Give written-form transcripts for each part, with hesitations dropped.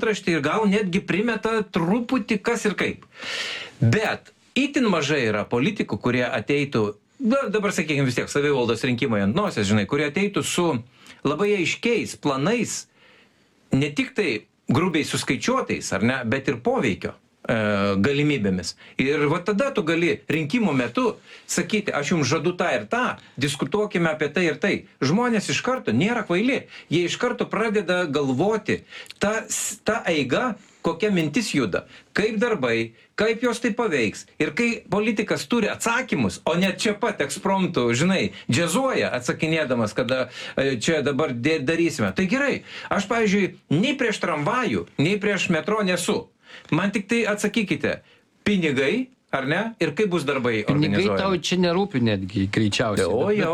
traštį ir gal netgi primeta truputį kas ir kaip. Bet itin mažai yra politikų, kurie ateitų, dabar sakykime vis tiek, savivaldos rinkimai ant nosies, žinai, kurie ateitų su labai aiškiais planais, ne tik tai grubiai suskaičiuotais, ar ne, bet ir poveikio galimybėmis. Ir va tada tu gali rinkimų metu sakyti, aš jums žadu tą ir tą, diskutuokime apie tai ir tai. Žmonės iš karto nėra kvaili, jie iš karto pradeda galvoti ta eiga, kokia mintis juda, kaip darbai, kaip jos tai paveiks. Ir kai politikas turi atsakymus, o net čia pat ekspromtu, žinai, džiazuoja atsakinėdamas, kada čia dabar darysime. Tai gerai, aš, pavyzdžiui, nei prieš tramvajų, nei prieš metro nesu. Man tik tai atsakykite, pinigai, ar ne? Ir kaip bus darbai organizuojami? Pinigai tau čia nerūpi netgi, greičiausiai.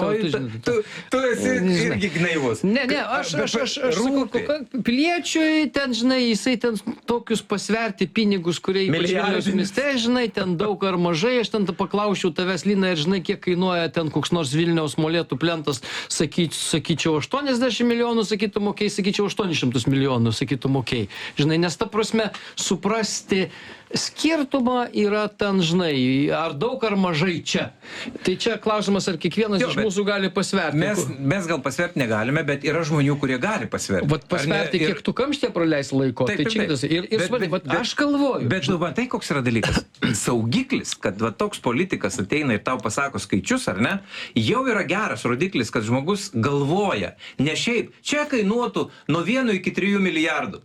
Tu esi irgi naivus. Ne, aš sakau, piliečiui ten, žinai, jisai ten tokius pasverti pinigus, kurie ypač Vilniaus mieste, žinai, ten daug ar mažai, aš ten paklausiau tavęs, Lina, ir žinai, kiek kainuoja ten koks nors Vilniaus molėtų plentas, sakyčiau 80 milijonų, sakytum, okei, sakyčiau 800 milijonų, sakytum, okei. Žinai, nes ta prasme, suprasti skirtumą yra ten, žinai, ar daug ar mažai čia. Tai čia klausimas, ar kiekvienas iš mūsų gali pasverti. Mes gal pasverti negalime, bet yra žmonių, kurie gali pasverti. Vat pasverti, kiek tu kamštė praleis laiko. Taip, tai čia ir aš galvoju. Bet tai koks yra dalykas. Saugiklis, kad va, toks politikas ateina ir tau pasako skaičius, ar ne, jau yra geras rodiklis, kad žmogus galvoja. Ne šiaip, čia kainuotų nuo 1 iki 3 milijardų.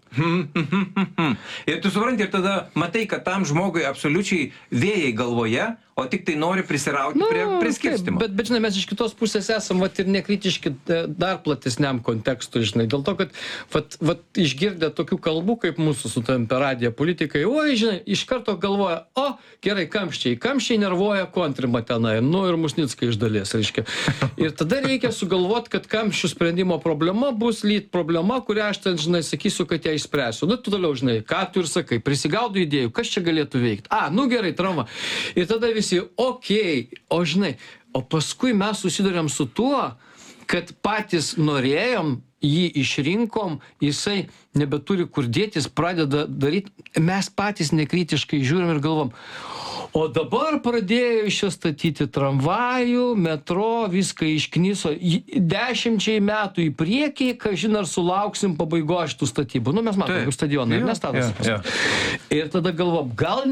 Ir tu supranti, ir tada matai, kad tam žmogui absoliučiai vėjai galvoje, o tik tai nori prisirauti prie skirstimo. Bet, žinai, mes iš kitos pusės esam ir nekritiški dar platesniam kontekstui, žinai, dėl to, kad išgirdę tokių kalbų, kaip mūsų su tavim per radiją politikai, žinai, iš karto galvoja, gerai, kamščiai nervuoja kontrimą tenai, ir Musnicką iš dalies, reiškia. Ir tada reikia sugalvoti, kad kamščių sprendimo problema bus problema, kurią aš ten, žinai, sakysiu, kad ją išspręsiu. Tu toliau, žinai, ką tu ir sakai, prisigaudų idėjų, kas čia galėtų veikti. Gerai, trauma. Ir tada visi, o žinai, o paskui mes susidurėm su tuo, kad patys norėjom, jį išrinkom, jisai nebeturi kur dėtis, pradeda daryti, mes patys nekritiškai žiūrim ir galvom, o dabar pradėjo iš čia statyti tramvajų, metro, viską iškniso 10 metų į priekį, kažin ar sulauksim pabaigos šitų statybų. Mes matome, kaip stadionai, nestatosi. Ir tada galvom, gal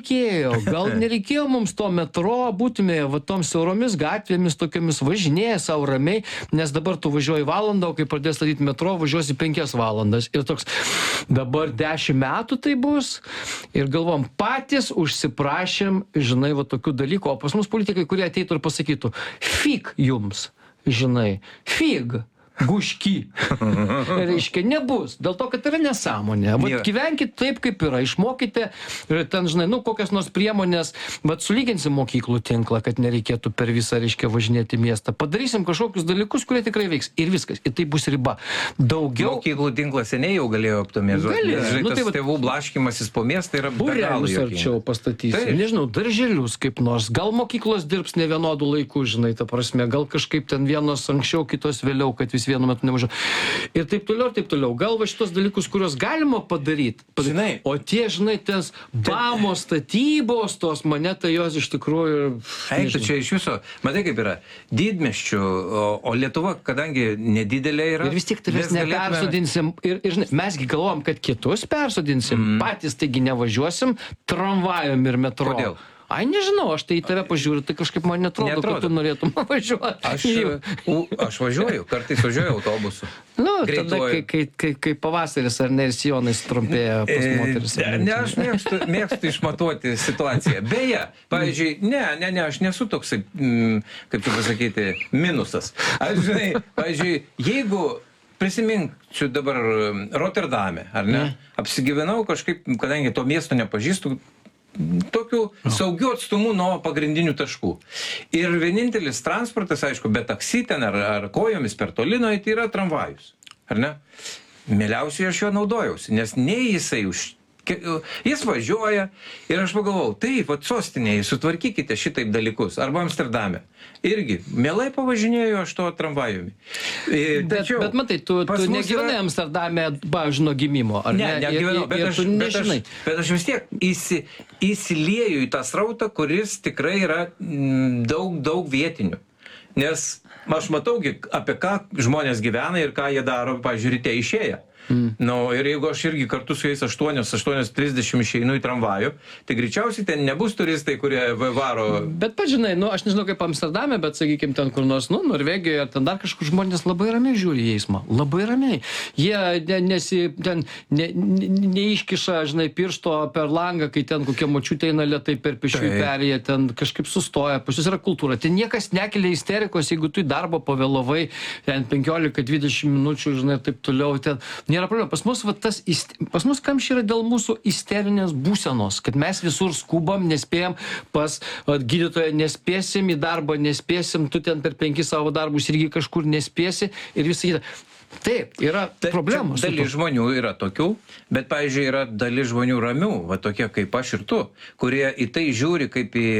nereikėjo mums to metro, būtume tom siauromis gatvėmis, tokiamis važinėję savo ramiai, nes dabar tu važiuoji valandą, o kai pradės statyti metro, važiuosi 5 valandas. Ir toks, dabar 10 metų tai bus. Ir galvom, patys užsiprašėm, žinai, va tokių dalykų, o pas mus politikai, kurie ateitų ir pasakytų, fig jums, žinai, fig, guški. Reiškia, nebus. Dėl to, kad yra nesąmonė. Gyvenkit taip, kaip yra. Išmokite, ten, žinai, kokias nors priemonės, sulyginsim mokyklų tinklą, kad nereikėtų per visą, reiškia, važinėti miestą. Padarysim kažkokius dalykus, kurie tikrai veiks. Ir viskas. Ir tai bus riba. Daugiau... Mokyklų tinklas seniai jau galėjo optimizuoti. Tas tėvų blaškymasis po miestą yra be galo juokinga. Arčiau pastatysim. Nežinau, darželius kaip nors. Gal mokyklos dirbs ne vienodų laikų, žinai, ta prasme. Gal kažkaip ten vienos anksčiau, kitos vėliau, kad vienu metu nemažiau. Ir taip toliau. Gal va šitos dalykus, kuriuos galima padaryti. Žinai. O tie, žinai, tas bamo statybos, tos mane tai jos iš tikrųjų... Eiktų čia iš viso, matai kaip yra, didmiesčių, o Lietuva, kadangi nedidelė yra... Ir vis tiek tavęs nepersodinsim. Ir žinai, mesgi galvojam, kad kitus persodinsim. Patys taigi nevažiuosim tramvajom ir metro. Kodėl? Nežinau, aš tai į tave pažiūriu, tai kažkaip man netrodo, kad tu norėtum važiuoti. Aš važiuoju, kartais važiuoju autobusu. Tada, kai pavasaris ar ne, ir sijonai sutrumpėja pas moteris. Ne, aš mėgstu išmatuoti situaciją. Beje, pavyzdžiui, ne, aš nesu toksai, kaip tu pasakyti, minusas. Aš, žinai, pavyzdžiui, jeigu prisiminčiau dabar Rotterdame, ar ne, apsigyvenau kažkaip, kadangi to miesto nepažįstu, tokiu saugiu atstumu nuo pagrindinių taškų. Ir vienintelis transportas, aišku, be taksi ten ar kojomis per toli nueiti yra tramvajus. Ar ne? Mieliausiai aš jo naudojausi, nes nei jisai Jis važiuoja ir aš pagalvojau, taip, sostinėje sutvarkykite šitaip dalykus, arba Amsterdame. Irgi, mielai pavažinėjau aš to tramvajumi. Bet matai, tu negyvenai Amsterdame, pavyzdžiui, nuo gimimo, ar ne? Negyvenau, bet aš vis tiek įsilieju į tą srautą, kuris tikrai yra daug vietinių. Nes aš matau, apie ką žmonės gyvena ir ką jie daro, pavyzdžiui, ryte išėję. Ir jeigu aš irgi kartu su jais 8:30 išeinu į tramvajų, tai greičiausiai ten nebus turistai, kurie varo. Bet žinai, aš nežinau kaip Amsterdame, bet sakykime ten kur nors, Norvegijoje ar ten dar kažkur žmonės labai ramiai žiūri į eismą. Labai ramiai. Jie neiškiša, žinai, piršto per langą, kai ten kokia močiutė eina lėtai per pėsčiųjų perėją, ten kažkaip sustoja, pas jus yra kultūra. Ten niekas nekelia isterikos, jeigu tu į darbą pavėlavai, ten 15-20 minučių, žinai, ir taip toliau. Ten nėra problema. Pas mus kamščiai yra dėl mūsų isterinės būsenos, kad mes visur skubam, nespėjam pas gydytoją, nespėsim į darbą, nespėsim, tu ten per 5 savo darbus irgi kažkur nespėsi ir visą kitą. Taip, yra problemų. Dalis žmonių yra tokių, bet, pavyzdžiui, yra dalis žmonių ramių, tokie kaip aš ir tu, kurie į tai žiūri kaip į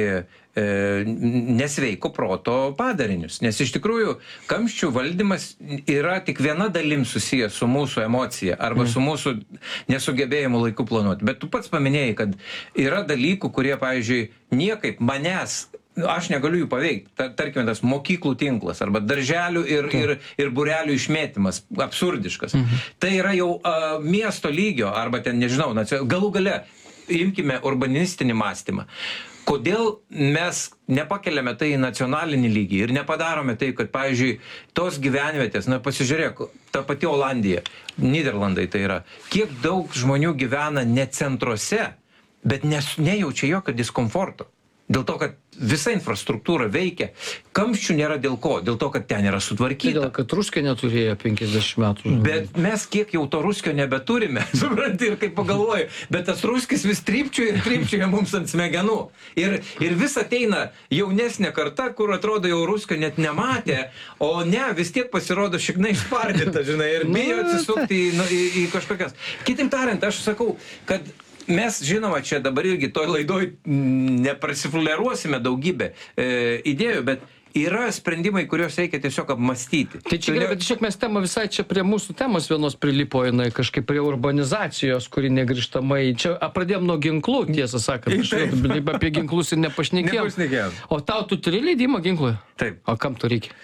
nesveiko proto padarinius. Nes iš tikrųjų kamščių valdymas yra tik viena dalim susijęs su mūsų emocija arba su mūsų nesugebėjimu laiku planuoti. Bet tu pats paminėjai, kad yra dalykų, kurie, pavyzdžiui, niekaip manęs aš negaliu jų paveikti. Tarkime, tas mokyklų tinklas arba darželių ir būrelių išmėtymas absurdiškas. Tai yra jau miesto lygio arba ten, nežinau, galų gale imkime urbanistinį mąstymą. Kodėl mes nepakeliame tai į nacionalinį lygį ir nepadarome tai, kad, pavyzdžiui, tos gyvenvietės, pasižiūrėk, ta pati Olandija, Nyderlandai tai yra, kiek daug žmonių gyvena ne centruose, bet nejaučia jokio diskomforto. Dėl to, kad visa infrastruktūra veikia. Kamščių nėra dėl ko? Dėl to, kad ten yra sutvarkyta. Dėl, kad Ruskio neturėjo 50 metų. Bet mes kiek jau to Ruskio nebeturime, supranti, ir kaip pagalvoju, bet tas Ruskis vis trypčioja mums ant smegenų. Ir vis ateina jaunesnė karta, kur atrodo jau Ruskio net nematė, o ne, vis tiek pasirodo šiknai išspardyta, žinai, ir bijo atsisukti į kažkokias. Kitaip tariant, aš sakau, kad mes, žinoma, čia dabar irgi toj laidoj neprasifleruosime daugybę idėjų, bet yra sprendimai, kuriuos reikia tiesiog apmastyti. Tai čia gerai, bet tiesiog mes temą visai čia prie mūsų temos vienos prilipo, jinai kažkaip prie urbanizacijos, kuri negrįžtamai. Čia pradėjom nuo ginklų, tiesą sakant. Apie ginklus ir nepašnekėjom. O tau tu turi leidimą ginklui? Taip. O kam tu reikia?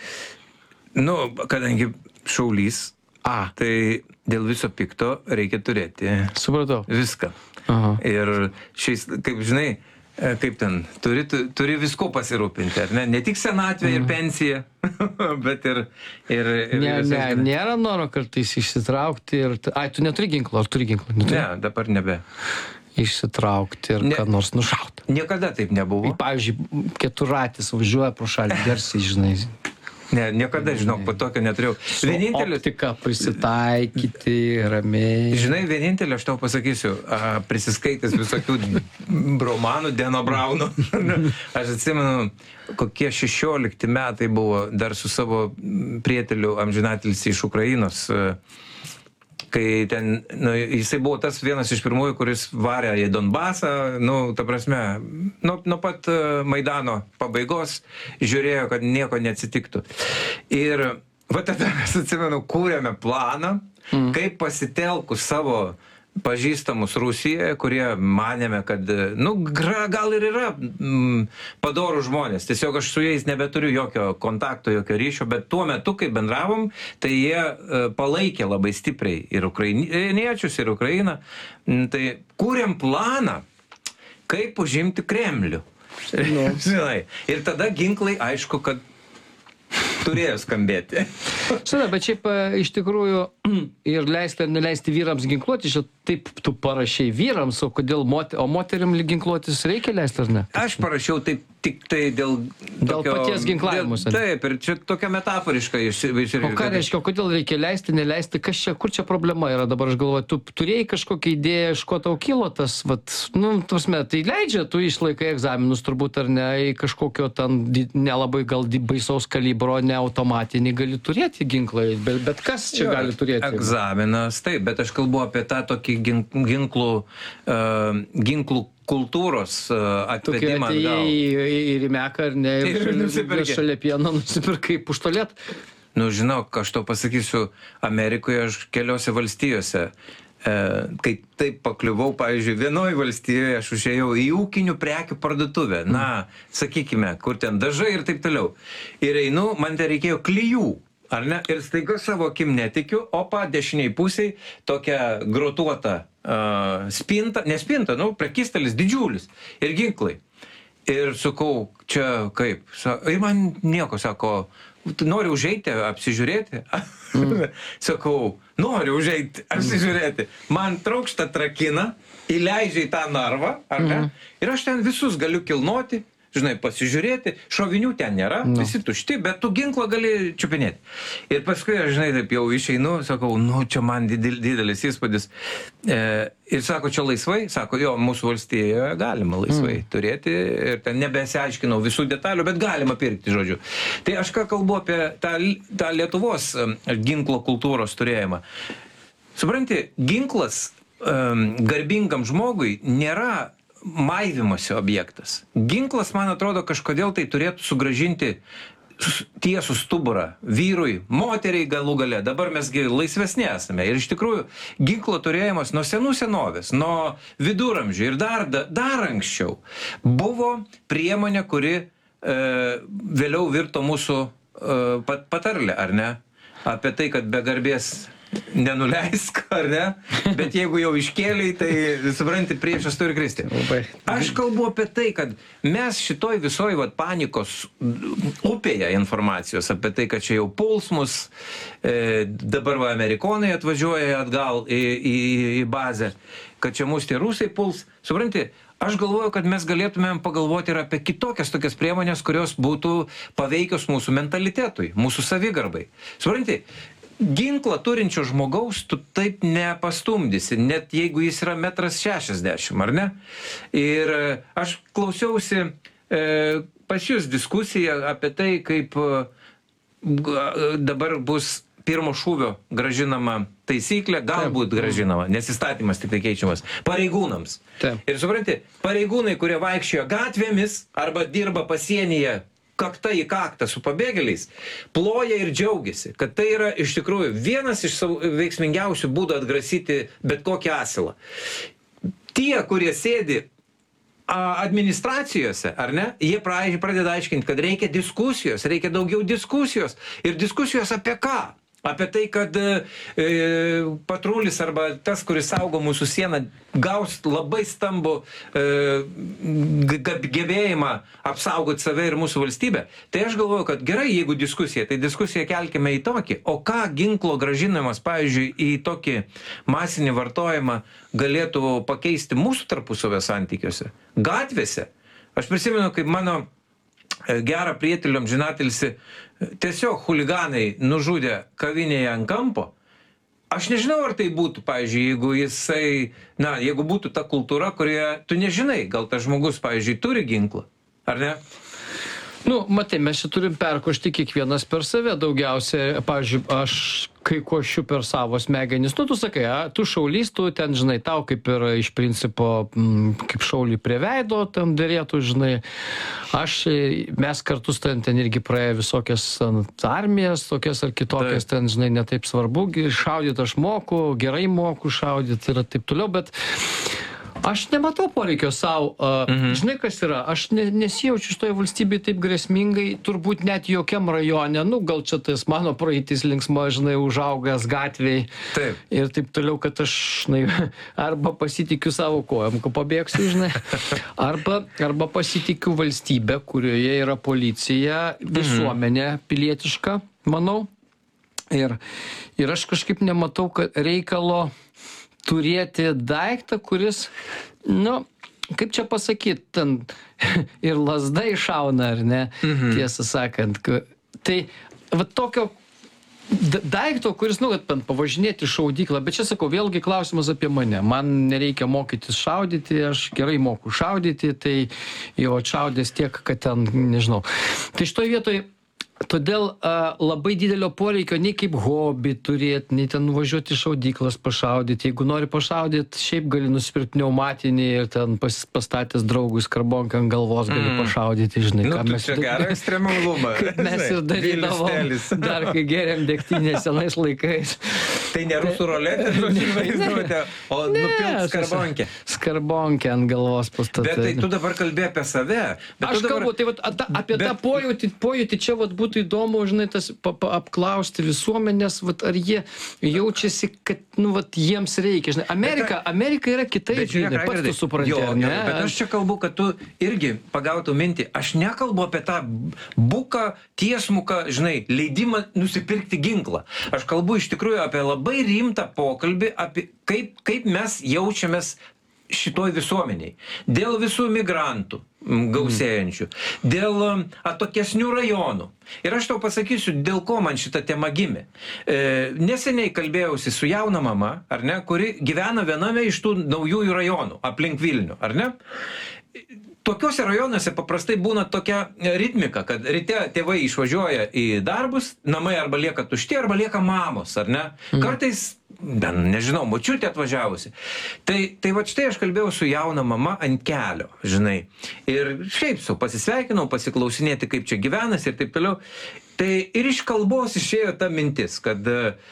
Kadangi šaulys, tai dėl viso pikto reikia turėti. Supratau. Viską. Aha. Ir šiais, kaip žinai, kaip ten, turi visko pasirūpinti, ar ne? Ne tik senatvė ir pensija, bet ir nėra noro kartais išsitraukti ir... tu neturi ginklo, ar turi ginklo? Ne, dabar nebe. Išsitraukti ir ką nors nušauti. Niekada taip nebuvo. Pavyzdžiui, keturratis važiuoja pro šalį garsiai, žinai. Ne, niekada, žinok, po tokio neturėjau. Optika prisitaikyti, ramiai. Žinai, vienintelį aš tau pasakysiu, prisiskaitęs visokių romanų Deno Brauno. Aš atsimenu, kokie 16 metai buvo dar su savo prieteliu amžinatilsį iš Ukrainos, kai ten, jisai buvo tas vienas iš pirmųjų, kuris varė į Donbasą, ta prasme, nuo pat Maidano pabaigos žiūrėjo, kad nieko neatsitiktų. Ir tada mes, atsimenu, kūrėme planą, kaip pasitelkus savo pažįstamus Rusijoje, kurie manėme, kad, gal ir yra padorų žmonės. Tiesiog aš su jais nebeturiu jokio kontakto, jokio ryšio, bet tuo metu, kai bendravom, tai jie palaikė labai stipriai ir ukrainiečius, ir Ukrainą. Tai kūrėm planą, kaip užimti Kremlių. Žinai. Ir tada ginklai, aišku, kad turėjo skambėti. Bet šiaip iš tikrųjų ir leisti ar neleisti vyrams ginkluoti, taip tu parašei vyrams, o kodėl moterim ginkluotis reikia leisti ar ne? Aš parašiau taip tik tai dėl paties ginklavimosi. Taip, ir čia tokia metaforiška. O ką reiškia, kodėl reikia leisti, neleisti, kur čia problema yra dabar, aš galvoju, tu turėjai kažkokią idėją, iš ko tau kilo tas, tai leidžia, tu išlaikai egzaminus turbūt ar ne, kažkokio ten nelabai gal baisaus kalibro, ne automatinį gali turėti ginklą, bet kas čia gali turėti? Egzaminas, taip, bet aš kalbu apie tą tokį ginklų kultūros atvedimą atgal. Į Rimeką ar ne, ir šalia pieno nusipirkai puštolėt. Žinok, aš tau pasakysiu, Amerikoje aš keliose valstijose, kai taip pakliuvau, pavyzdžiui, vienoje valstijoje aš užėjau į ūkinių prekių parduotuvę, sakykime, kur ten dažai ir taip toliau. Ir einu, man te reikėjo klijų. Ar ne? Ir staiga savo akim netikiu, dešiniai pusiai tokia grotuota spinta, ne spinta, prekystalis didžiulis ir ginklai. Ir sakau, čia kaip? Ir man nieko, sako, tu nori užeiti, apsižiūrėti? Sakau, noriu užeiti, apsižiūrėti. Man traukšta trakina, įleidžia į tą narvą, ar ne? Ir aš ten visus galiu kilnoti, žinai, pasižiūrėti, šovinių ten nėra, visi tušti, bet tu ginklą gali čiupinėti. Ir paskui aš, žinai, taip jau išeinu, sakau, čia man didelis įspūdis. Ir sako, čia laisvai? Sako, jo, mūsų valstijoje galima laisvai turėti ir ten nebesiaiškinau visų detalių, bet galima pirkti, žodžiu. Tai aš ką kalbu apie tą Lietuvos ginklo kultūros turėjimą. Supranti, ginklas garbingam žmogui nėra maivimosi objektas. Ginklas, man atrodo, kažkodėl tai turėtų sugrąžinti tiesų stuburą vyrui, moteriai galų gale. Dabar mesgi laisvesni esame. Ir iš tikrųjų, ginklo turėjimas nuo senų senovės, nuo viduramžių ir dar anksčiau buvo priemonė, kuri vėliau virto mūsų patarlė, ar ne? Apie tai, kad be garbės nenuleisk, ar ne? Bet jeigu jau iškėliai, tai supranti, priešas turi kristi. Aš kalbu apie tai, kad mes šitoj visoj panikos upėje informacijos apie tai, kad čia jau puls mus, dabar amerikonai atvažiuoja atgal į bazę, kad čia mus tie rusai puls. Supranti, aš galvoju, kad mes galėtumėm pagalvoti ir apie kitokias tokias priemonės, kurios būtų paveikios mūsų mentalitetui, mūsų savigarbai. Supranti, ginklą turinčio žmogaus tu taip nepastumdysi, net jeigu jis yra 1,60 m, ar ne? Ir aš klausiausi pas jūs diskusiją apie tai, kaip dabar bus pirmo šūvio grąžinama taisyklė, galbūt grąžinama, nes įstatymas tik tai keičiamas, pareigūnams. Ir supranti, pareigūnai, kurie vaikščiojo gatvėmis arba dirba pasienyje kakta į kaktą su pabėgėliais, ploja ir džiaugiasi, kad tai yra iš tikrųjų vienas iš veiksmingiausių būdų atgrasyti bet kokį asilą. Tie, kurie sėdi administracijose, ar ne, jie pradeda aiškinti, kad reikia diskusijos, reikia daugiau diskusijos. Ir diskusijos apie ką? Apie tai, kad patrulis arba tas, kuris saugo mūsų sieną, gaus labai stambų gebėjimą apsaugoti save ir mūsų valstybę. Tai aš galvoju, kad gerai, jeigu diskusija, tai diskusiją kelkime į tokį. O ką ginklo grąžinimas, pavyzdžiui, į tokį masinį vartojimą galėtų pakeisti mūsų tarpusavio santykiuose? Gatvėse. Aš prisimenu, kaip mano gerą prietelį amžinatilsį tiesiog chuliganai nužudė kavinėje ant kampo. Aš nežinau, ar tai būtų, pavyzdžiui, jeigu būtų ta kultūra, kurioje tu nežinai, gal tas žmogus, pavyzdžiui, turi ginklą, ar ne? Matai, mes čia turim perkošti kiekvienas per save daugiausia. Pavyzdžiui, aš kai košiu per savo smegenis. Tu sakai, tu šaulys, tu ten, žinai, tau kaip ir iš principo kaip šaulį prie veido ten dėrėtų, žinai. Mes kartu ten irgi praėjo visokias armijas, tokias ar kitokias, ten, žinai, netaip svarbu. Šaudyti aš moku, gerai moku šaudyti ir taip toliau, bet aš nematau poreikio savo. Žinai, kas yra? Aš nesijaučiu šitoje valstybėje taip grėsmingai, turbūt net jokiam rajone. Gal čia tas mano praeitis linksma, žinai, užaugęs gatvėj. Taip. Ir taip toliau, kad aš, žinai, arba pasitikiu savo kojom, kai pabėgsiu, žinai, arba pasitikiu valstybę, kurioje yra policija, visuomenė pilietiška, manau. Ir aš kažkaip nematau, kad reikalo turėti daiktą, kuris, kaip čia pasakyt, ten ir lazdai šauna, ar ne, tiesą sakant. Tai va tokio daikto, kuris, kad pavažinėti šaudyklą, bet čia sakau, vėlgi klausimas apie mane. Man nereikia mokytis šaudyti, aš gerai moku šaudyti, tai jau atšaudęs tiek, kad ten, nežinau. Tai šitoj vietoj todėl labai didelio poreikio nei kaip hobį turėti, nei ten nuvažiuoti į šaudyklas pašaudyti. Jeigu nori pašaudyti, šiaip gali nusipirkti pneumatinį ir ten pastatęs draugui skarbonką ant galvos gali pašaudyti, žinai. Nu, tu čia gerą ekstremalumą. Mes ir darydavom, dar kai geriam degtinę senais laikais. Tai ne rusų roletė, vaizduotė, o nupilk skarbonkę. Skarbonkę ant galvos pastatyti. Bet tai tu dabar kalbė apie save. Aš kalbu, tai apie tą pojūtį čia būtų įdomu, žinai, tas apklausti visuomenės, ar jie jaučiasi, kad, jiems reikia. Žinai, Amerika yra kitaip, žinai, pats tu supranti, ne? Bet aš čia kalbu, kad tu irgi pagautų mintį. Aš nekalbu apie tą buką, tiesmuką, žinai, leidimą nusipirkti ginklą. Aš kalbu iš tikrųjų apie labai rimtą pokalbį, apie kaip mes jaučiamės šitoj visuomeniai. Dėl visų migrantų gausėjančių, dėl atokesnių rajonų. Ir aš tau pasakysiu, dėl ko man šita tema gimė. Neseniai kalbėjausi su jauna mama, ar ne, kuri gyvena viename iš tų naujųjų rajonų, aplink Vilnių, ar ne? Tokiuose rajonuose paprastai būna tokia ritmika, kad ryte tėvai išvažiuoja į darbus, namai arba lieka tušti, arba lieka mamos, ar ne? Kartais, nežinau, močiutė atvažiavusi. Tai va štai aš kalbėjau su jauna mama ant kelio, žinai. Ir šiaip pasisveikinau, pasiklausinėti, kaip čia gyvenas ir taip toliau. Tai ir iš kalbos išėjo ta mintis, kad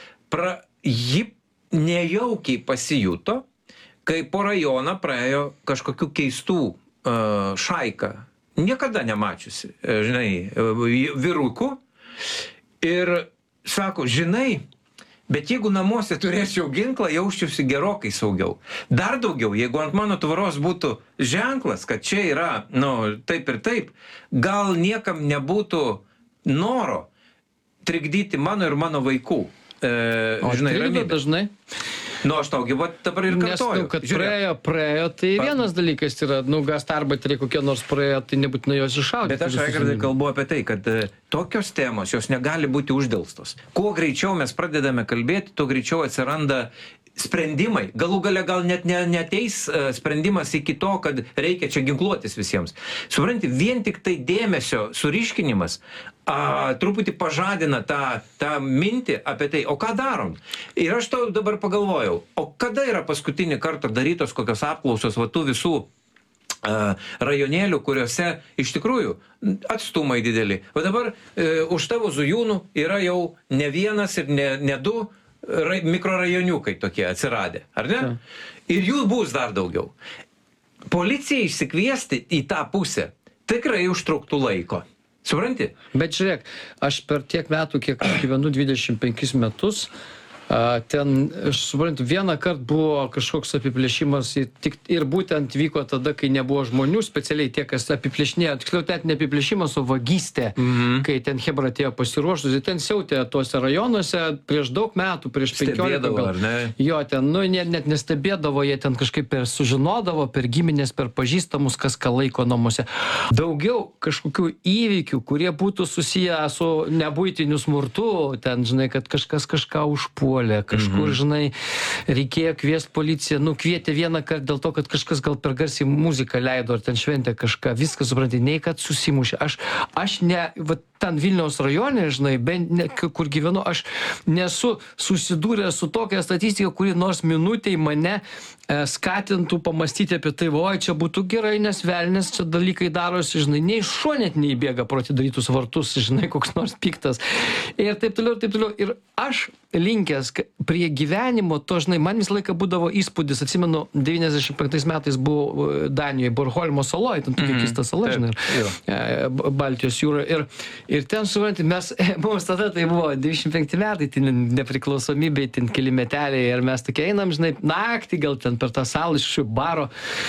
ji nejaukiai pasijuto, kai po rajoną praėjo kažkokių keistų šaiką, niekada nemačiusi, žinai, vyrukų. Ir sako, žinai, bet jeigu namuose turėčiau ginklą, jausčiausi gerokai saugiau. Dar daugiau, jeigu ant mano tvoros būtų ženklas, kad čia yra, taip ir taip, gal niekam nebūtų noro trikdyti mano ir mano vaikų. O trikdo dažnai? Aš taugi, dabar ir kartoju. Nes, kad praėjo, tai vienas dalykas yra, gastarbeteriai kokie nors praėjo, tai nebūtinai jos iššaudyti. Bet aš, Raigardai, kalbu apie tai, kad tokios temos, jos negali būti uždelstos. Kuo greičiau mes pradedame kalbėti, tuo greičiau atsiranda sprendimai. Galų gale gal net neateis sprendimas iki to, kad reikia čia ginkluotis visiems. Supranti, vien tik tai dėmesio suriškinimas truputį pažadina tą mintį apie tai, o ką darom? Ir aš tau dabar pagalvojau, o kada yra paskutinį kartą darytos kokios apklausos tų visų rajonėlių, kuriuose iš tikrųjų atstumai dideli. O dabar už tavo Zujūnų yra jau ne vienas ir ne du mikrorajoniukai tokie atsiradę, ar ne? Ir jų bus dar daugiau. Policijai išsikviesti į tą pusę tikrai užtruktų laiko. Supranti? Bet žiūrėk, aš per tiek metų, kiek gyvenu 25 metus, ten, aš suprantu, vieną kartą buvo kažkoks apiplėšimas ir būtent vyko tada, kai nebuvo žmonių, specialiai tie, kas apiplėšinėjo, tiksliau, net ne apiplėšimas, o vagystė, kai ten chebra atėjo pasiruošusi, ten siautė tuose rajonuose prieš daug metų, prieš 15 gal. Jo, ten, net nestebėdavo, jie ten kažkaip sužinodavo per giminės, per pažįstamus, kas ką laiko namuose. Daugiau kažkokių įvykių, kurie būtų susiję su nebuitiniu smurtu, ten, žinai, kad kažkas kažką užpuolė. Kažkur, žinai, reikėjo kviesti policiją, kvietė vieną kartą dėl to, kad kažkas gal per garsiai muziką leido, ar ten šventė kažką, viskas, supranti, nei kad susimušė. Aš ne, ten Vilniaus rajone, žinai, kur gyvenu, aš nesu susidūręs su tokia statistika, kuri nors minutėj mane skatintų pamastyti apie tai, oi, čia būtų gerai, nes velnės čia dalykai darosi, žinai, nei šuo net neįbėga pro atidarytus vartus, žinai, koks nors piktas. Ir taip toliau, ir taip toliau. Ir aš linkęs prie gyvenimo, to, žinai, man visą laiką būdavo įspūdis, atsimenu, 95 metais buvau Danijoje, Bornholmo saloje, ten tokia keista sala, žinai, Baltijos jūra. Ir ten, supranti, mums tada tai buvo 25 metai, tai nepriklausomybė, ten keli meteliai, ir mes tokie einam, žinai, naktį gal ten per tą salą iš baro.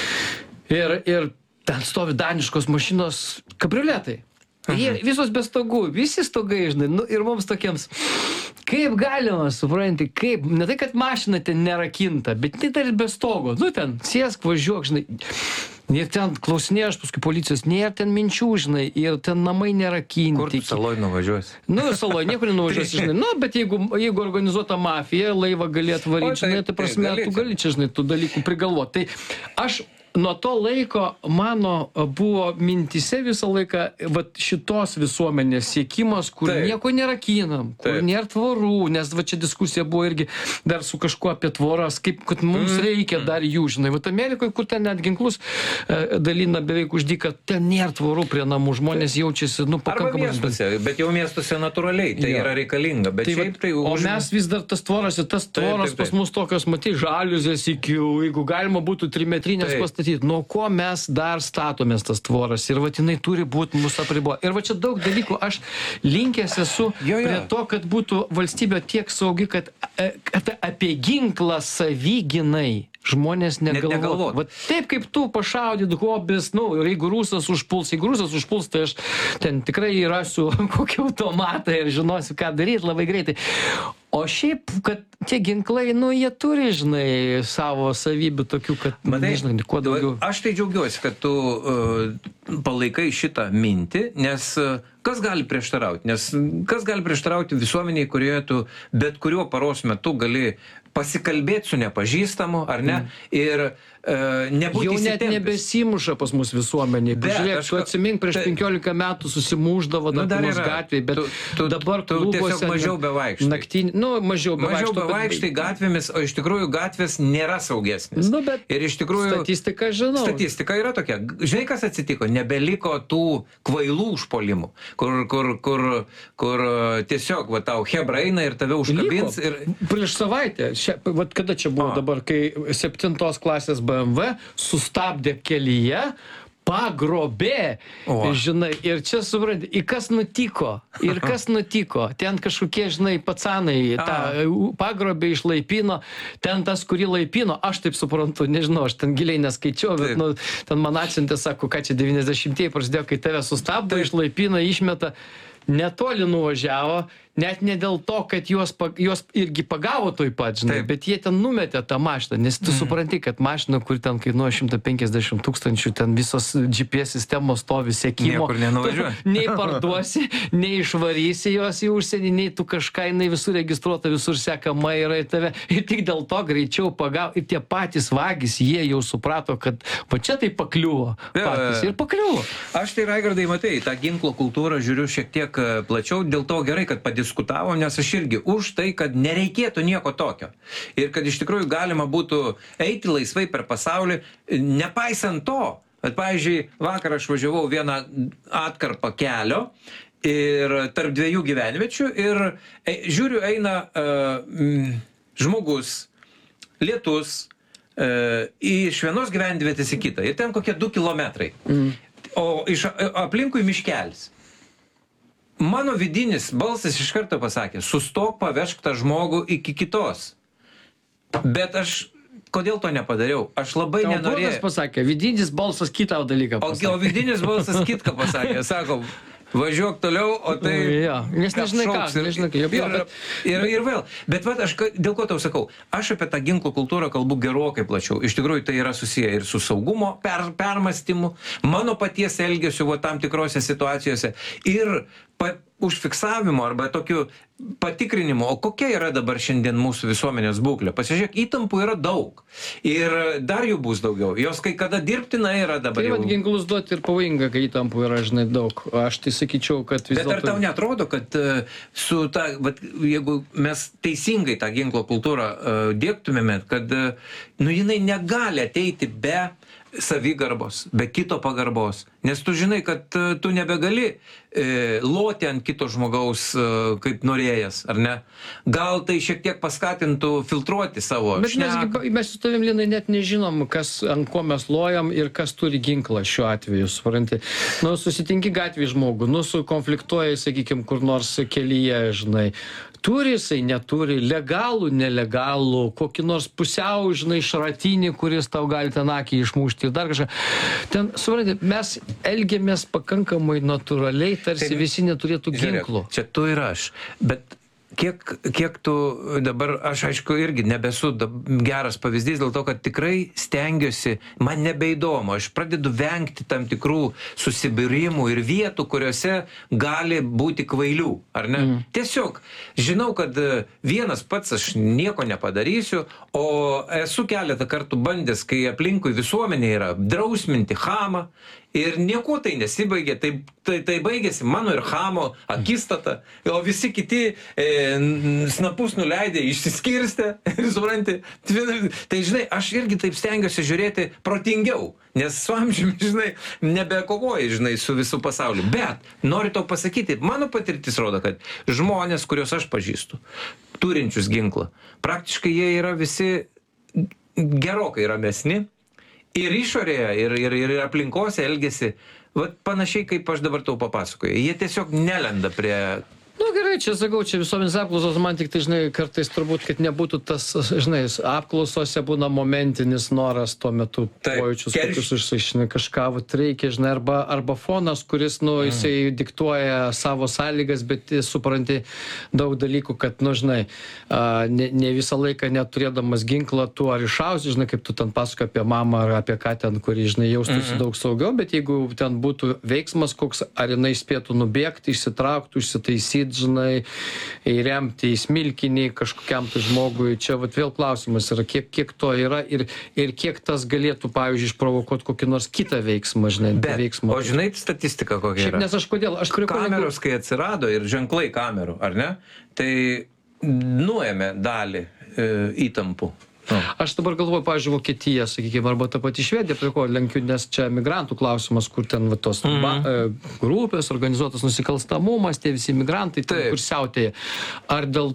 Ir ten stovi daniškos mašinos kabrioletai. Jie visos be stogų, visi stogai, žinai, ir mums tokiems, kaip galima, supranti, kaip, ne tai, kad mašina ten nerakinta, bet tai dar be stogo, ten, sėsk, važiuok, žinai. Ir ten klausinėjo aš paskui policijos, nėra ten minčių, žinai, ir ten namai nerakinti. Kur tu saloj nuvažiuosi? Nu, saloj niekur nenuvažiuosi, žinai. Nu, bet jeigu organizuota mafija, laivą gali atvaryti, žinai, tai prasme, tu gali čia, žinai, tų dalykų prigalvoti. Tai aš nuo to laiko mano buvo mintise visą laiką vat šitos visuomenės siekimas, kur nieko nerakinam, kur nėra tvorų, nes va čia diskusija buvo irgi dar su kažkuo apie tvoras, kaip kad mums reikia dar jų, žinai. Vat Amerikoje, kur ten net ginklus dalina beveik už dyką, ten nėra tvorų prie namų, žmonės jaučiasi, nu, pakankamai. Arba miestuose, bet jau miestuose natūraliai, tai yra reikalinga. Bet šiaip tai o mes vis dar tas tvoras ir tas tvoras pas mus tokios, matai, žaliuzės iki, jeigu galima būtų 3-metrinės pastatyti. Nuo ko mes dar statomės tas tvoras ir vat jinai turi būti mūsų apribo. Ir va čia daug dalykų aš linkęs esu prie to, kad būtų valstybė tiek saugi, kad apie ginklą savigynai žmonės negalvotų. Va taip kaip tu pašaudyt hobis, nu, jeigu rusas užpuls, tai aš ten tikrai rasiu kokį automatą ir žinosiu, ką daryti labai greitai. O šiaip, kad tie ginklai, nu, jie turi, žinai, savo savybių tokių, kad, nežinai, kuo daugiau. Aš tai džiaugiuosi, kad tu palaikai šitą mintį, nes kas gali prieštarauti? Nes kas gali prieštarauti visuomeniai, kurioje tu bet kuriuo paros metu gali pasikalbėti su nepažįstamu, ar ne? Ir nebūti jau net įsitempęs. nebesimuša pas mus visuomenė. Pažiūrėk, tu atsimink, prieš 15 metų susimuždavo dar mus gatvėje, bet dabar klubuose tiesiog mažiau bevaikštai. Naktinį, nu, mažiau bevaikštai gatvėmis, o iš tikrųjų gatvės nėra saugesnės. Nu, bet ir iš tikrųjų statistika, žinau. Statistika yra tokia. Žinai, kas atsitiko? Nebeliko tų kvailų užpuolimų, kur tiesiog va, tau hebra eina ir tave užkabins. Ir prieš savaitę, vat kada čia buvo dabar, kai 7 klasės BMW sustabdė kelyje, pagrobė, žinai, ir čia supranti, ir kas nutiko, ten kažkokie, žinai, pacanai tą pagrobė išlaipino, ten tas, kurį laipino, aš taip suprantu, nežinau, aš ten giliai neskaičiau, bet, nu, ten man atsiuntė, sako, ką čia 90-ieji prasidėjo, kai tave sustabdo, išlaipina, išmeta, netoli nuvažiavo, net ne dėl to, kad juos irgi pagavo toj pat, žinai, bet jie ten numetė tą mašiną, nes tu supranti, kad mašina, kur ten kainuoja 150 000, ten visos GPS sistemos stovi sekimo. Niekur nenuvažiuoja. Nei parduosi, nei išvarysi jos į užsienį, nei tu kažką, jinai visur registruota, visur sekama yra į tave. Ir tik dėl to greičiau pagavo. Ir tie patys vagys, jie jau suprato, kad va čia tai pakliuvo. Patys ir pakliuvo. Aš tai, Raigardai, matai, tą ginklo kultūrą žiūriu šiek tiek plačiau, dėl to gerai, kad diskutavom, nes aš irgi už tai, kad nereikėtų nieko tokio. Ir kad iš tikrųjų galima būtų eiti laisvai per pasaulį, nepaisant to, kad, pavyzdžiui, vakar aš važiavau vieną atkarpą kelio ir tarp dviejų gyvenviečių ir žiūriu, eina žmogus, lietus, iš vienos gyvenvietės į kitą. Ir ten kokie 2 kilometrai. O iš aplinkui miškelis. Mano vidinis balsas iš karto pasakė, sustok, pavežk tą žmogų iki kitos. Bet aš, kodėl to nepadariau? Aš labai nenorėjau. Tau pasakė, vidinis balsas kitą dalyką pasakė. O vidinis balsas kitką pasakė, sako, važiuok toliau, o tai... Ja, nes nežinai ką. Ir vėl. Bet vat, aš dėl ko tau sakau, aš apie tą ginklų kultūrą kalbu gerokai plačiau. Iš tikrųjų, tai yra susiję ir su saugumo permąstymu, mano paties elgesiu tam tikrose situacijose ir užfiksavimo arba tokiu patikrinimu, o kokia yra dabar šiandien mūsų visuomenės būklė. Pasižiūrėk, įtampų yra daug. Ir dar jų bus daugiau. Jos kai kada dirbtina yra dabar tai jau. Tai ginklus duoti ir pavojinga, kai įtampų yra, žinai, daug. Aš tai sakyčiau, kad vis dėlto... Bet ar tau netrodo, kad su ta, jeigu mes teisingai tą ginklo kultūrą diegtumėme, kad jinai negali ateiti be savigarbos, be kito pagarbos. Nes tu žinai, kad tu nebegali loti ant kito žmogaus kaip norėjęs, ar ne? Gal tai šiek tiek paskatintų filtruoti savo šneką. Bet mes su tavim, Linai, net nežinom, kas, ant ko mes lojam ir kas turi ginklą šiuo atveju, supranti. Nu, susitinki gatvį žmogų, sukonfliktuoja, sakykime, kur nors kelyje, žinai. Turi jisai, neturi, legalų, nelegalų, kokį nors pusiau, žinai, šratinį, kuris tau gali ten akį išmušti ir dar kažką. Ten, suprantate, mes elgiamės pakankamai natūraliai, tarsi visi neturėtų ginklų. Čia tu ir aš. Bet kiek tu dabar, aš aišku irgi nebesu geras pavyzdys dėl to, kad tikrai stengiuosi, man nebeįdomu, aš pradedu vengti tam tikrų susibūrimų ir vietų, kuriuose gali būti kvailių, ar ne? Tiesiog žinau, kad vienas pats aš nieko nepadarysiu, o esu keletą kartų bandęs, kai aplinkui visuomenė yra drausminti chamą, ir nieko tai nesibaigė, tai baigėsi mano ir chamo akistata, o visi kiti snapus nuleidė, išsiskirstė, supranti. Tai žinai, aš irgi taip stengiuosi žiūrėti protingiau, nes su amžiumi, žinai, nebekovoji, žinai, su visų pasauliu. Bet noriu tau pasakyti, mano patirtis rodo, kad žmonės, kuriuos aš pažįstu, turinčius ginklą, praktiškai jie yra visi gerokai ramesni, ir išorėje, ir aplinkose elgiasi, vat panašiai kaip aš dabar tau papasakoju. Jie tiesiog nelenda prie... Nu gerai, čia sakau, čia visuomenės apklausos, man tik tai, žinai, kartais turbūt, kad nebūtų tas, žinai, apklausose būna momentinis noras tuo metu pojūčius, kokius išsiaiškini, kažką vat reikia, žinai, arba fonas, kuris, nu, jisai diktuoja savo sąlygas, bet supranti daug dalykų, kad, nu, žinai, ne visą laiką neturėdamas ginklą, tu ar iššausi, žinai, kaip tu ten pasakoji apie mamą ar apie ką ten, kuri, žinai, jaustųsi daug saugiau, bet jeigu ten būtų veiksmas koks, ar jinai spėtų nubėgti, išsitraukti, išsitaisyti, žinai, įremti į smilkinį kažkokiam tai žmogui. Čia vat vėl klausimas yra, kiek to yra ir kiek tas galėtų, pavyzdžiui, išprovokuoti kokį nors kitą veiksmą, žinai, veiksmą. O žinai statistika kokia yra? Šiaip, nes aš kodėl? Kameros, kai atsirado ir ženklai kamerų, ar ne? Tai nuėmė dalį įtampų. Aš dabar galvoju, pavyzdžiui, Vokietija, sakykime, arba ta pati Švedija, prie ko lenkiu, nes čia migrantų klausimas, kur ten va, tos grupės, organizuotas nusikalstamumas, tie visi migrantai, ten, kur siautėja. Ar dėl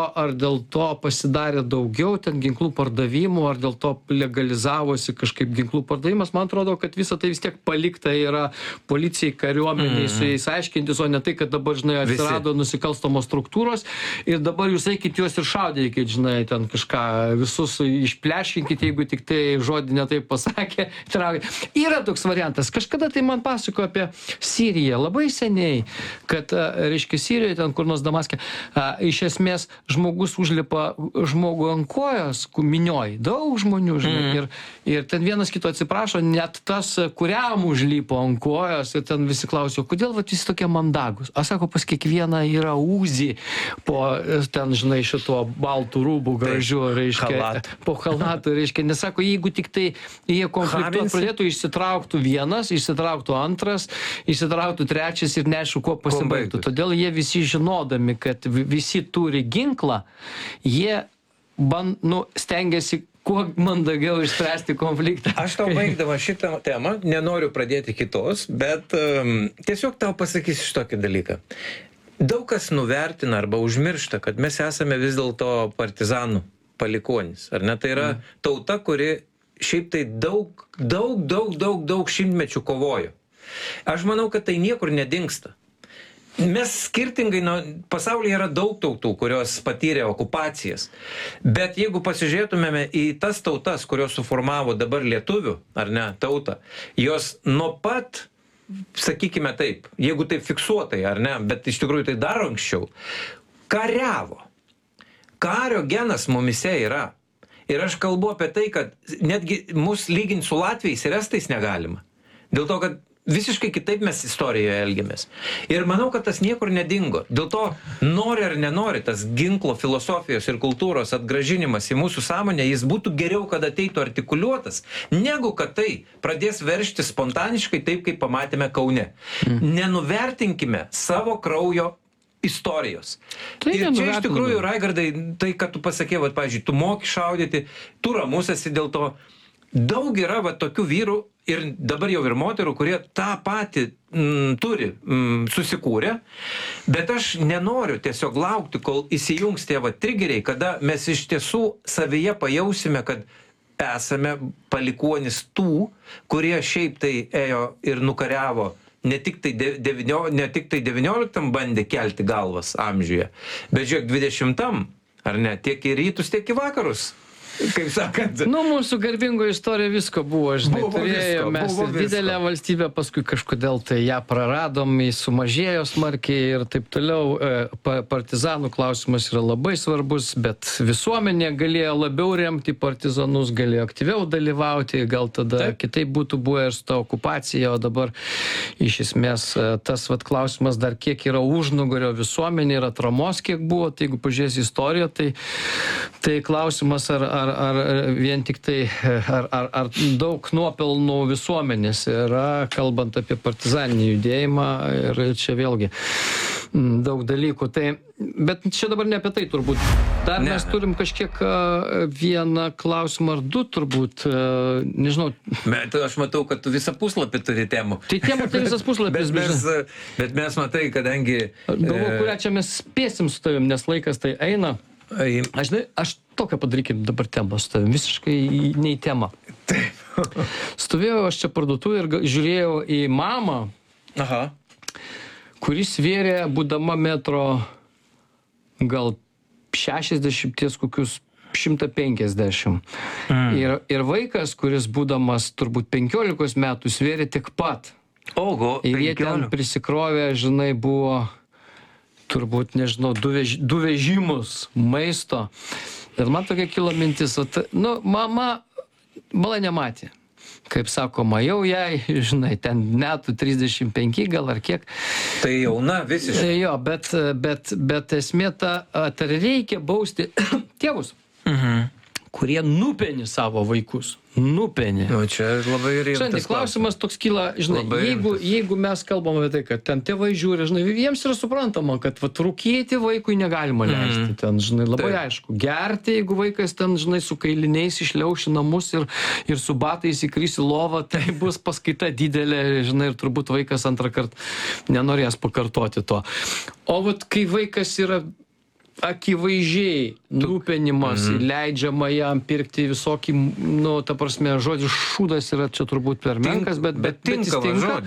to pasidarė daugiau ten ginklų pardavimų, ar dėl to legalizavosi kažkaip ginklų pardavimas? Man atrodo, kad visa tai vis tiek palikta yra policijai, kariuomeniai su jais aiškintis, o ne tai, kad dabar, žinai, atsirado nusikalstamos struktūros ir dabar jūs eikit juos ir šaudykit, žinai, ten kažką visus išpleškinkit, jeigu tik tai žodį ne taip pasakė. Yra toks variantas. Kažkada tai man pasakojo apie Siriją labai seniai, kad, reiškia, Sirijoje, ten kur nors Damaske, iš esmės žmogus užlipa žmogų ant kojos, minioj, daug žmonių, žinai, ir ten vienas kito atsiprašo, net tas, kuriam užlipo ant kojos, ir ten visi klausė, kodėl vat visi tokie mandagus? Aš sako, pas kiekvieną yra Uzi po ten, žinai, šito baltų rūbų gražių, reiškia, po chalatų, reiškia, nes sako, jeigu tik tai jie konfliktuot pradėtų, išsitrauktų vienas, išsitrauktų antras, išsitrauktų trečias ir neaišku, kuo pasibaigtų. Todėl jie visi žinodami, kad visi turi ginklą, jie stengiasi kuo mandagiau išspręsti konfliktą. Aš tau baigdama šitą temą, nenoriu pradėti kitos, bet tiesiog tau pasakysiu šitokį dalyką. Daug kas nuvertina arba užmiršta, kad mes esame vis dėlto partizanų palikonis, ar ne? Tai yra tauta, kuri šiaip tai daug šimtmečių kovojo. Aš manau, kad tai niekur nedingsta. Mes skirtingai, pasaulyje yra daug tautų, kurios patyrė okupacijas, bet jeigu pasižiūrėtumėme į tas tautas, kurios suformavo dabar lietuvių, ar ne, tautą, jos nuo pat, sakykime taip, jeigu taip fiksuotai, ar ne, bet iš tikrųjų tai dar anksčiau, kariavo. Kario genas mumise yra. Ir aš kalbu apie tai, kad netgi mus lyginti su latviais ir estais negalima. Dėl to, kad visiškai kitaip mes istorijoje elgiamės. Ir manau, kad tas niekur nedingo. Dėl to, nori ar nenori, tas ginklo filosofijos ir kultūros atgrąžinimas į mūsų sąmonę, jis būtų geriau, kad ateitų artikuliuotas, negu kad tai pradės veržti spontaniškai taip, kaip pamatėme Kaune. Nenuvertinkime savo kraujo istorijos. Ir čia iš tikrųjų, Raigardai, tai, kad tu pasakė, vat, pavyzdžiui, tu moki šaudyti, tu ramus esi dėl to. Daug yra vat, tokių vyrų ir dabar jau ir moterų, kurie tą patį turi susikūrę, bet aš nenoriu tiesiog laukti, kol įsijungs tie vat, trigeriai, kada mes iš tiesų savyje pajausime, kad esame palikuonis tų, kurie šiaip tai ėjo ir nukariavo ne tik tai 19 bandė kelti galvas amžiuje, bet žiūrėk 20, ar ne, tiek į rytus, tiek į vakarus kaip sakant. Nu, mūsų garbingo istorija visko buvo, žinai, turėjome mes ir didelę valstybę, paskui kažkodėl tai ją praradom, jis sumažėjo smarkiai ir taip toliau. Partizanų klausimas yra labai svarbus, bet visuomenė galėjo labiau remti partizanus, galėjo aktyviau dalyvauti, gal tada kitaip būtų buvę ir su ta okupacija, o dabar iš esmės tas vat klausimas dar kiek yra užnugario visuomenė ir atramos kiek buvo, tai jeigu pažiūrės istoriją, tai klausimas ar vien tik tai, ar daug nuopelnų visuomenės yra, kalbant apie partizaninį judėjimą ir čia vėlgi daug dalykų. Tai, bet čia dabar ne apie tai turbūt. Dar mes turim kažkiek vieną klausimą ar du turbūt, nežinau. Bet aš matau, kad tu visą puslapį turi temų. Tai temų tai visas puslapis. Bet mes matai, kadangi... Galvoju, kurią čia mes spėsim su tavim, nes laikas tai eina. Aš tokią padarykim dabar temą su tavim, visiškai ne į temą. Taip. Stovėjau aš čia parduotuvėje ir žiūrėjau į mamą, kuris svėrė, būdama metro gal 60, kokius 150. Ir vaikas, kuris būdamas turbūt 15 metų svėrė tik pat. Oho, ir jie ten prisikrovė, žinai, buvo turbūt, nežinau, du vežimus maisto. Ir man tokia kilo mintis, mama malai nematė. Kaip sakoma, jau jai, žinai, ten metų 35 gal ar kiek. Tai jauna visiškai. Jo, bet esmė ta, ar reikia bausti tėvus, kurie nupeni savo vaikus. Nupeni. Nu, čia labai rimtas klausimas. Klausimas toks kyla, žinai, jeigu mes kalbam apie tai, kad ten tėvai žiūri, žinai, jiems yra suprantama, kad rūkyti vaikui negalima leisti. Ten, žinai, labai aišku. Gerti, jeigu vaikas ten, žinai, su kailiniais išliauši namus ir su batais įkrys į lovą, tai bus paskaita didelė, žinai, ir turbūt vaikas antrą kartą nenorės pakartoti to. O kai vaikas yra akivaizdžiai nupenimas, leidžiama jam pirkti visokį, ta prasme, žodis šūdas yra čia turbūt per menkas, bet jis tinka.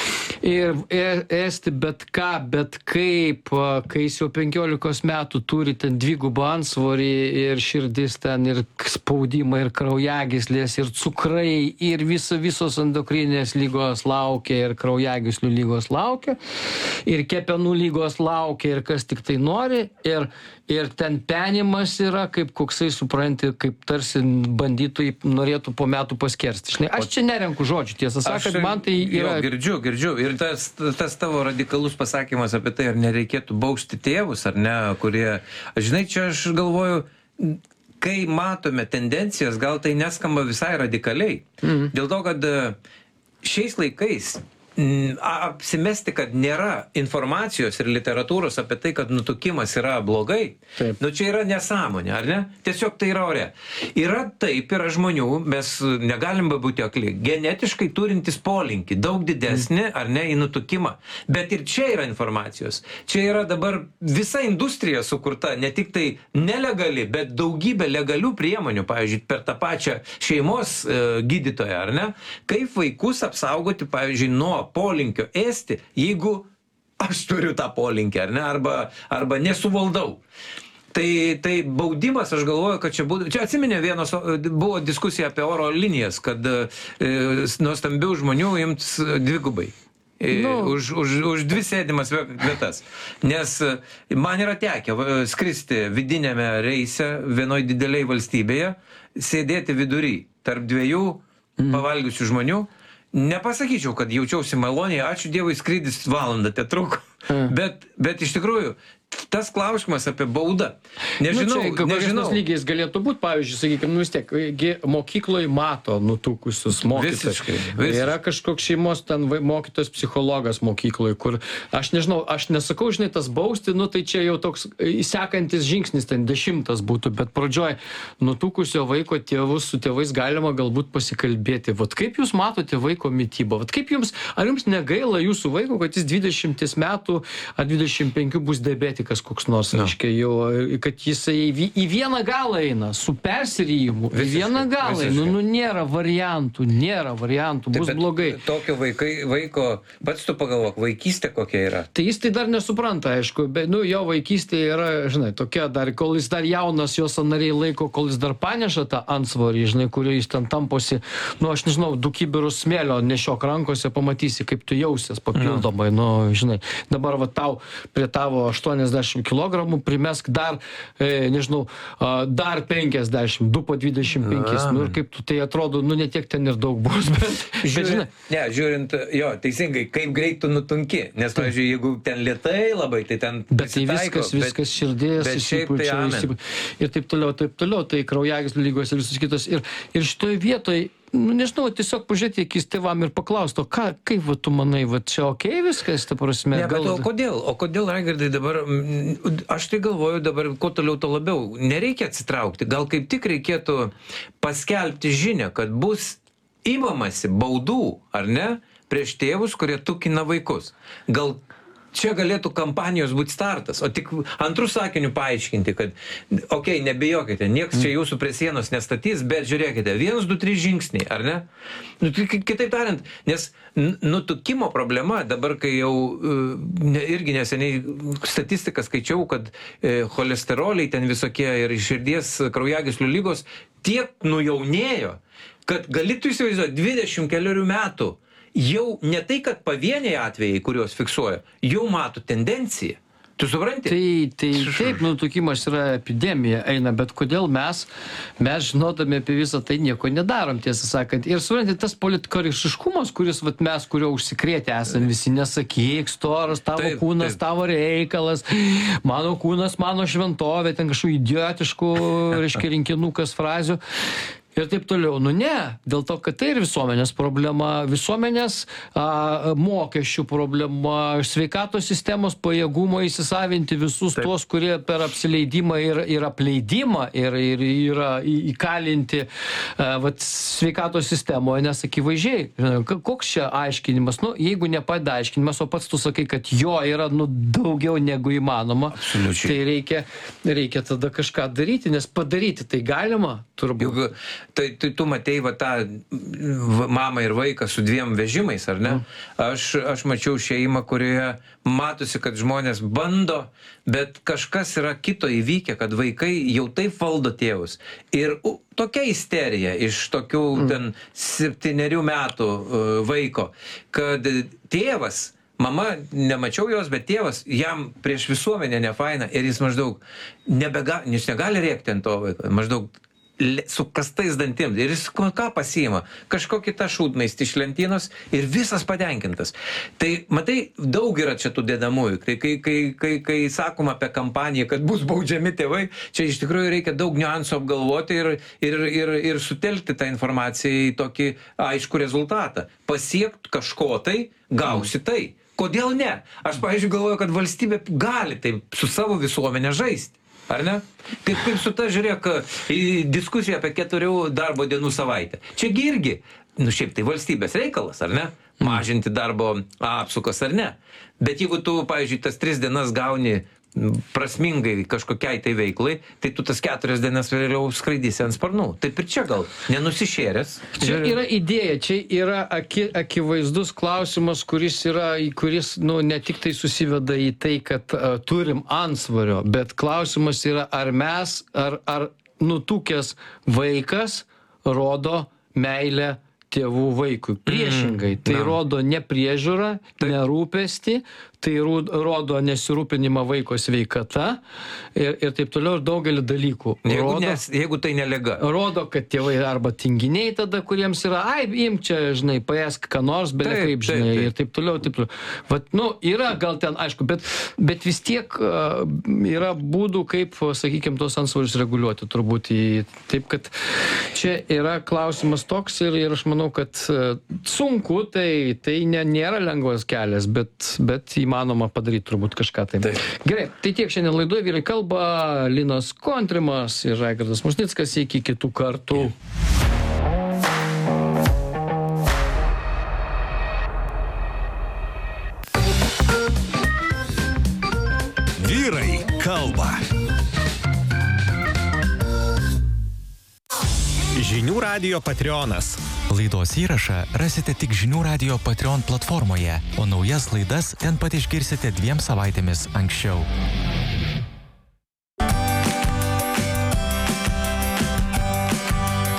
Ir ėsti bet ką, bet kaip, kai jis jau 15 metų turi ten dvigubą antsvorį ir širdis ten, ir spaudimą, ir kraujagyslės, ir cukrai, ir visos endokrininės lygos laukia, ir kraujagyslių lygos laukia, ir kepenų lygos laukia, ir kas tik tai nori, ir ten penimas yra, kaip koksai supranti, kaip tarsi bandytojai norėtų po metų paskersti. Žinai, aš čia nerenku žodžių, tiesą sakant, man tai yra... Jo, girdžiu. Ir tas tavo radikalus pasakymas apie tai, ar nereikėtų bausti tėvus, ar ne, kurie... Žinai, čia aš galvoju, kai matome tendencijas, gal tai neskamba visai radikaliai. Dėl to, kad šiais laikais apsimesti, kad nėra informacijos ir literatūros apie tai, kad nutukimas yra blogai, nu čia yra nesąmonė, ar ne? Tiesiog tai yra ore. Yra taip, yra žmonių, mes negalim būti akli, genetiškai turintis polinkį, daug didesnį, ar ne, į nutukimą. Bet ir čia yra informacijos. Čia yra dabar visa industrija sukurta, ne tik tai nelegali, bet daugybė legalių priemonių, pavyzdžiui, per tą pačią šeimos gydytoją, ar ne? Kaip vaikus apsaugoti, pavyzdžiui, nuo polinkio ėsti, jeigu aš turiu tą polinkį, ar ne, arba nesuvaldau. Tai baudimas, aš galvoju, kad čia atsiminė buvo diskusija apie oro linijas, kad nuo stambių žmonių imtis dvigubai. Už 2 sėdimas vietas. Nes man yra tekę skristi vidinėme reise vienoj dideliai valstybėje, sėdėti vidury tarp 2 pavalgiusių žmonių. Nepasakyčiau, kad jaučiausi maloniai, ačiū Dievui, skrydis valandą tetruko. Bet iš tikrųjų, tas klausimas apie baudą. Nežinau. Lygiais galėtų būti, pavyzdžiui, sakykime, vis tiek, mokykloje mato nutukusius mokytojus. Yra kažkoks šeimos ten mokytojas psichologas mokykloje, kur, aš nežinau, aš nesakau, žinai, tas bausti, tai čia jau toks sekantis žingsnis, ten 10 būtų, bet pradžioj nutukusio vaiko tėvus su tėvais galima galbūt pasikalbėti. Vat kaip jūs matote vaiko mitybą? Vat kaip ar jums negaila jūsų vaiko, kad jis 20 metų ar 25 bus diabetikas? politikas koks nors, reiškia, jau, kad jisai į vieną galą eina, su persirijimu, į vieną galą eina, nu nėra variantų, bus blogai. Tokio vaiko, pats tu pagalvok, vaikystė kokia yra. Tai jis tai dar nesupranta, aišku, bet, nu, jo vaikystė yra, žinai, tokia dar, kol jis dar jaunas, jo sąnariai laiko, kol jis dar paneša tą antsvorį, žinai, kurį jis ten tamposi, nu, aš nežinau, 2 kibirus smėlio nešiok rankose, pamatysi, kaip tu jausies papildomai, nu, žinai, dabar va tau prie tavo 80 kg primesk dar, nežinau, dar 50, 2 po 25, nu ir kaip tu tai atrodo, nu netiek ten ir daug bus, bet žinai. Ne, žiūrint, jo, teisingai, kaip greit tu nutunki, nes, pavyzdžiui, jeigu ten lėtai labai, tai ten bet tai viskas širdės, ir taip toliau, tai kraujagyslių lygos ir visus kitos, ir šitoje vietoje, nu, nežinau, tiesiog pažiūrėti akis tėvam ir paklausti, kaip va, tu manai, va, čia okei viskas, ta prasme? Ne, bet o kodėl, Raigardai, dabar, aš tai galvoju dabar, kuo toliau, to labiau, nereikia atsitraukti, gal kaip tik reikėtų paskelbti žinią, kad bus imamasi baudų, ar ne, prieš tėvus, kurie tukina vaikus. Gal čia galėtų kampanijos būti startas, o tik antrų sakinių paaiškinti, kad, okei, nebijokite, nieks čia jūsų prie sienos nestatys, bet žiūrėkite, 1, 2, 3 žingsniai, ar ne? Nu, kitaip tariant, nes nutukimo problema, dabar kai jau irgi neseniai statistiką skaičiau, kad cholesteroliai ten visokie ir širdies kraujagyslių lygos tiek nujaunėjo, kad gali tu įsivaizduoti 20 keliarių metų, jau ne tai, kad pavieniai atvejai, kuriuos fiksuoja, jau mato tendenciją. Tu supranti? Tai taip, nutukimas yra epidemija eina, bet kodėl mes žinodami apie visą tai nieko nedarom, tiesą sakant. Ir supranti, tas politkorektiškumas, kuris vat, mes, kurio užsikrėtę esame visi, nesakyk, storas, tavo kūnas, tavo reikalas, mano kūnas, mano šventovė, ten kažkokių idiotiškų, reiškia, rinkinukas frazių. Ir taip toliau. Nu ne, dėl to, kad tai ir visuomenės problema, visuomenės mokesčių problema, sveikatos sistemos pajėgumo įsisavinti visus tuos, kurie per apsileidimą ir apleidimą ir yra įkalinti vat, sveikatos sistemoje, nes akivaizdžiai, koks čia aiškinimas, nu, jeigu nepadeda aiškinimas, o pats tu sakai, kad jo yra nu, daugiau negu įmanoma, tai reikia tada kažką daryti, nes padaryti tai galima, turbūt. Tai tu matei va tą mamą ir vaiką su 2 vežimais, ar ne? Aš mačiau šeimą, kurioje matosi, kad žmonės bando, bet kažkas yra kito įvykę, kad vaikai jau taip valdo tėvus. Ir tokia isterija iš tokių ten 7 metų vaiko, kad tėvas, mama, nemačiau jos, bet tėvas, jam prieš visuomenę nefaina ir jis maždaug jis negali rėkti ant to vaiko, maždaug su kastais dantims. Ir jis ką pasiima? Kažkokį tą šūdmaistį iš lentynos ir visas patenkintas. Tai, matai, daug yra čia tų dedamųjų. Tai kai sakoma apie kampaniją, kad bus baudžiami tėvai, čia iš tikrųjų reikia daug niuansų apgalvoti ir sutelkti tą informaciją į tokį aiškų rezultatą. Pasiekt kažko tai, gausi tai. Kodėl ne? Aš, pavyzdžiui, galvoju, kad valstybė gali taip su savo visuomenė žaisti. Ar ne? Kaip su ta, žiūrėk, diskusija apie 4 darbo dienų savaitę. Čiagi irgi, nu šiaip tai valstybės reikalas, ar ne? Mažinti darbo apsukas, ar ne? Bet jeigu tu, pavyzdžiui, tas 3 dienas gauni prasmingai kažkokiai tai veiklai, tai tu tas 4 dienas vėliau skraidysi ant sparnų. Taip ir čia gal nenusišėręs. Čia yra idėja, čia yra akivaizdus klausimas, kuris nu, ne tik tai susiveda į tai, kad turim antsvario, bet klausimas yra, ar mes, ar nutukęs vaikas rodo meilę tėvų vaikui. Priešingai, tai rodo nepriežiūrą, nerūpestį, tai rodo nesirūpinimą vaiko sveikata ir taip toliau ir daugelį dalykų. Jeigu tai neliga. Rodo, kad tėvai arba tinginiai tada, kuriems yra, imk čia, žinai, paėsk ką nors, bet kaip, žinai, ir taip toliau, taip toliau. Vat, nu, yra gal ten, aišku, bet vis tiek yra būdų, kaip, sakykime, tos antsvorius reguliuoti, turbūt. Taip, kad čia yra klausimas toks ir aš manau, kad sunku, tai nėra lengvas kelias, bet įmanoma padaryti turbūt kažką tai. Gerai, tai tiek šiandien laidoje Vyrai kalba, Linas Kontrimas ir Raigardas Musnickas, iki kitų kartų. Vyrai kalba. Žinių radijo Patreonas. Laidos įrašą rasite tik Žinių radijo Patreon platformoje, o naujas laidas ten pat išgirsite 2 savaitėmis anksčiau.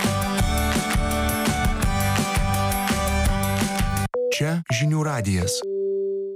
Čia Žinių radijas.